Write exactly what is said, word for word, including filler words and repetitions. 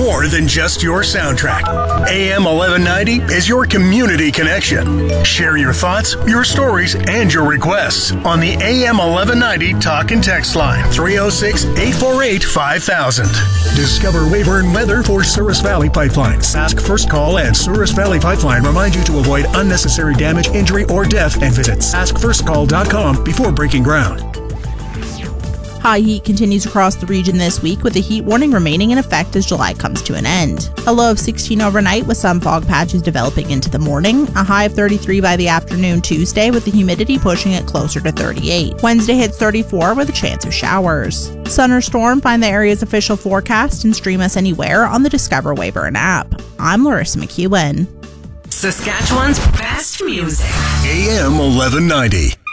more than just your soundtrack. A M eleven ninety is your community connection. Share your thoughts, your stories, and your requests on the A M eleven ninety talk and text line three oh six, eight four eight, five thousand. Discover Weyburn weather for Souris Valley Pipeline. Sask First Call and Souris Valley Pipeline remind you to avoid unnecessary damage, injury, or death and visit sask first call dot com before breaking ground. High heat continues across the region this week, with a heat warning remaining in effect as July comes to an end. A low of sixteen overnight with some fog patches developing into the morning. A high of thirty-three by the afternoon Tuesday, with the humidity pushing it closer to thirty-eight. Wednesday hits thirty-four with a chance of showers. Sun or storm, find the area's official forecast and stream us anywhere on the Discover Weyburn app. I'm Larissa McEwen. Saskatchewan's best music. A M eleven ninety.